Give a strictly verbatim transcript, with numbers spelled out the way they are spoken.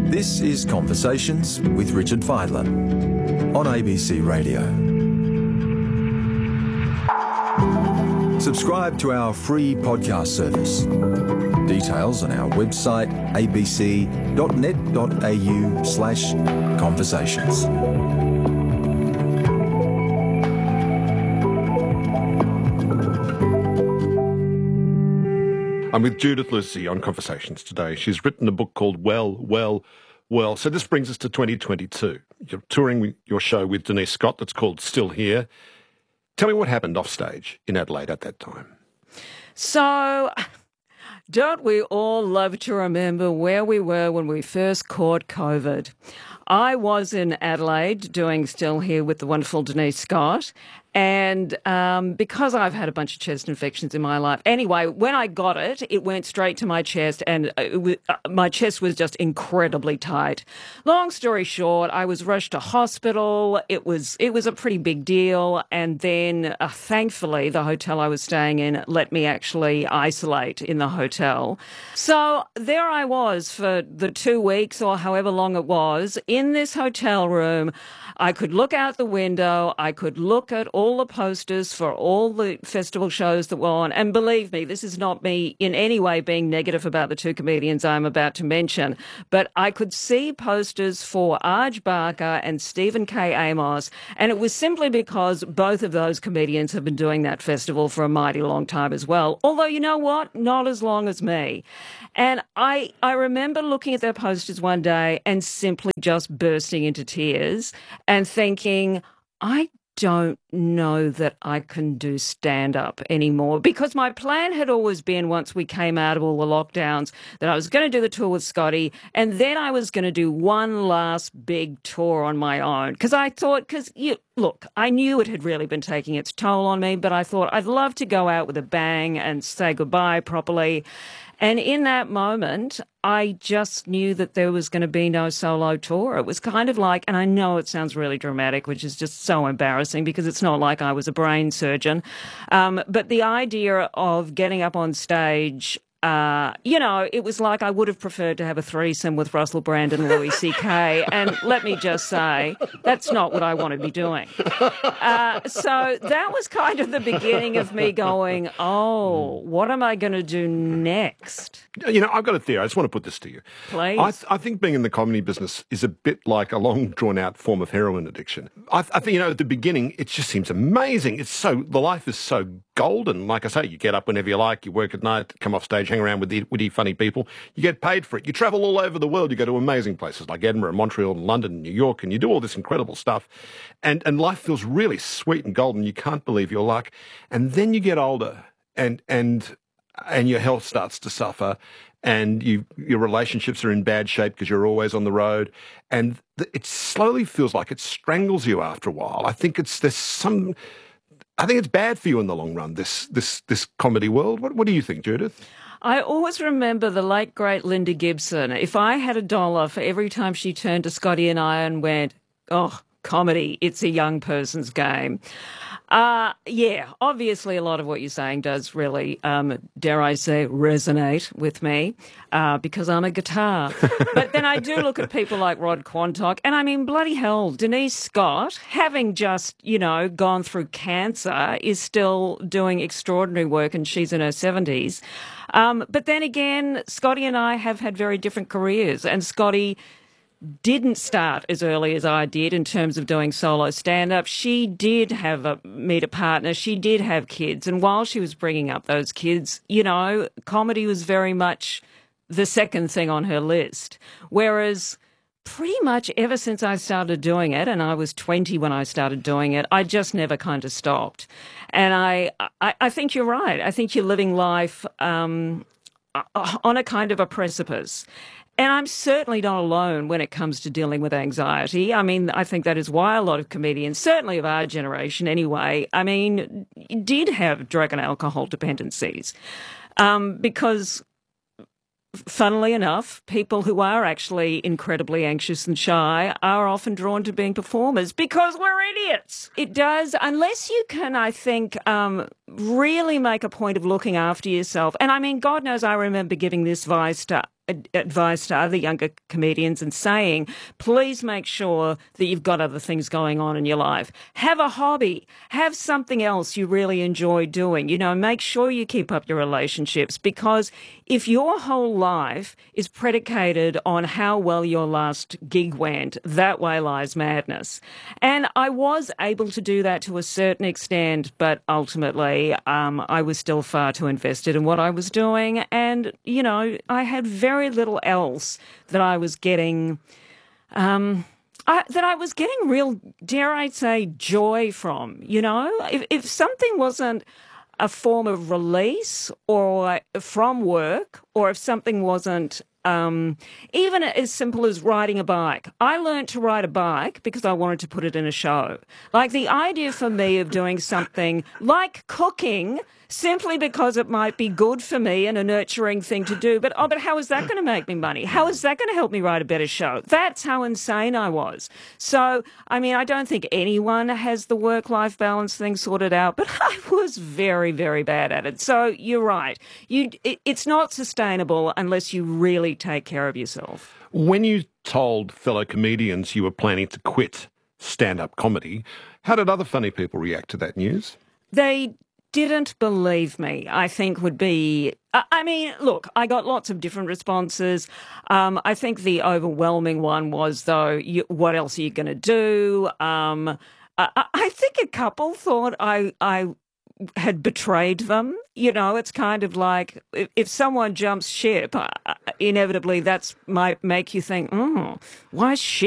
This is Conversations with Richard Fidler on A B C Radio. Subscribe to our free podcast service. Details on our website abc.net.au slash conversations. I'm with Judith Lucy on Conversations today. She's written a book called Well, Well, Well. So this brings us to twenty twenty-two. You're touring your show with Denise Scott that's called Still Here. Tell me what happened off stage in Adelaide at that time. So, don't we all love to remember where we were when we first caught COVID? I was in Adelaide doing Still Here with the wonderful Denise Scott. And um, because I've had a bunch of chest infections in my life, anyway, when I got it, it went straight to my chest, and it was, uh, my chest was just incredibly tight. Long story short, I was rushed to hospital. It was it was a pretty big deal, and then uh, thankfully the hotel I was staying in let me actually isolate in the hotel. So there I was for the two weeks or however long it was in this hotel room. I could look out the window. I could look at all the posters for all the festival shows that were on. And believe me, this is not me in any way being negative about the two comedians I'm about to mention, but I could see posters for Arj Barker and Stephen K. Amos, and it was simply because both of those comedians have been doing that festival for a mighty long time as well. Although, you know what? Not as long as me. And I, I remember looking at their posters one day and simply just bursting into tears and thinking, I don't know that I can do stand-up anymore, because my plan had always been, once we came out of all the lockdowns, that I was going to do the tour with Scotty, and then I was going to do one last big tour on my own. Because I thought, because, you look, I knew it had really been taking its toll on me, but I thought I'd love to go out with a bang and say goodbye properly. And in that moment, I just knew that there was going to be no solo tour. It was kind of like, and I know it sounds really dramatic, which is just so embarrassing because it's not like I was a brain surgeon, um, but the idea of getting up on stage, Uh, you know, it was like I would have preferred to have a threesome with Russell Brand and Louis C K. And let me just say, that's not what I want to be doing. Uh, so that was kind of the beginning of me going, oh, what am I going to do next? You know, I've got a theory. I just want to put this to you. Please. I, th- I think being in the comedy business is a bit like a long, drawn-out form of heroin addiction. I, th- I think, you know, at the beginning, it just seems amazing. It's so, the life is so golden. Like I say, you get up whenever you like, you work at night, come off stage, hang around with the witty, funny people. You get paid for it. You travel all over the world. You go to amazing places like Edinburgh, Montreal, London, New York, and you do all this incredible stuff. And, and life feels really sweet and golden. You can't believe your luck. And then you get older and, and, and your health starts to suffer, and you, your relationships are in bad shape because you're always on the road. And th- it slowly feels like it strangles you after a while. I think it's, there's some, I think it's bad for you in the long run, this, this, this comedy world. What, what do you think, Judith? I always remember the late, great Linda Gibson. If I had a dollar for every time she turned to Scotty and I and went, oh, comedy, it's a young person's game. Uh, yeah, obviously a lot of what you're saying does really, um, dare I say, resonate with me, uh, because I'm a guitar. But then I do look at people like Rod Quantock, and I mean, bloody hell, Denise Scott, having just, you know, gone through cancer, is still doing extraordinary work, and she's in her seventies. Um, but then again, Scotty and I have had very different careers, and Scotty didn't start as early as I did in terms of doing solo stand-up. She did have a meet a partner. She did have kids. And while she was bringing up those kids, you know, comedy was very much the second thing on her list. Whereas pretty much ever since I started doing it, and I was twenty when I started doing it, I just never kind of stopped. And I, I, I think you're right. I think you're living life um, on a kind of a precipice. And I'm certainly not alone when it comes to dealing with anxiety. I mean, I think that is why a lot of comedians, certainly of our generation anyway, I mean, did have drug and alcohol dependencies. Um, because, funnily enough, people who are actually incredibly anxious and shy are often drawn to being performers because we're idiots. It does, unless you can, I think, um, really make a point of looking after yourself. And I mean, God knows I remember giving this advice to ad- advice to other younger comedians and saying, please make sure that you've got other things going on in your life. Have a hobby. Have something else you really enjoy doing. You know, make sure you keep up your relationships, because if your whole life is predicated on how well your last gig went, that way lies madness. And I was able to do that to a certain extent, but ultimately um, I was still far too invested in what I was doing. And, you know, I had very little else that I was getting, um, I, that I was getting real, dare I say, joy from. You know, if, if something wasn't a form of release or from work, or if something wasn't um, even as simple as riding a bike. I learned to ride a bike because I wanted to put it in a show. Like the idea for me of doing something like cooking simply because it might be good for me and a nurturing thing to do. But, oh, but how is that going to make me money? How is that going to help me write a better show? That's how insane I was. So, I mean, I don't think anyone has the work-life balance thing sorted out, but I was very, very bad at it. So you're right. You, it, it's not sustainable unless you really take care of yourself. When you told fellow comedians you were planning to quit stand-up comedy, how did other funny people react to that news? They didn't believe me, I think would be... I mean, look, I got lots of different responses. Um, I think the overwhelming one was, though, you, what else are you going to do? Um, I, I think a couple thought I... I had betrayed them. You know, it's kind of like if, if someone jumps ship, uh, inevitably that's might make you think, oh, why is she